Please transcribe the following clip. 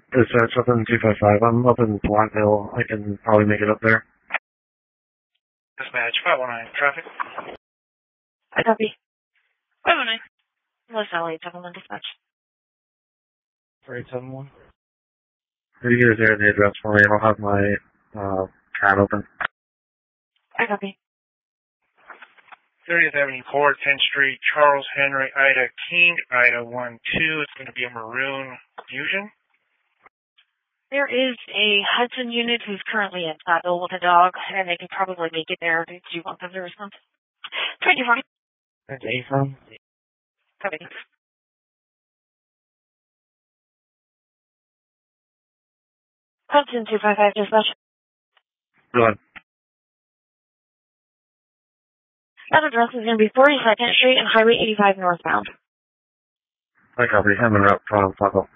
Dispatch up in 255. I'm up in Blackville. I can probably make it up there. Dispatch 519, traffic. I copy. 519. West Alley, 71 dispatch. 3871. Could you guys hear the address for me? I'll have my CAD open. I copy. 30th Avenue Court, 10th Street, Charles Henry, Ida King, Ida 12. It's going to be a maroon Fusion. There is a Hudson unit who's currently at Platteville with a dog, and they can probably make it there. Do you want them to respond? 24. That's A-Firm. Copy. Hudson 255 dispatch. Go ahead. That address is going to be 42nd Street and Highway 85 northbound. I copy. I'm in route from Platteville.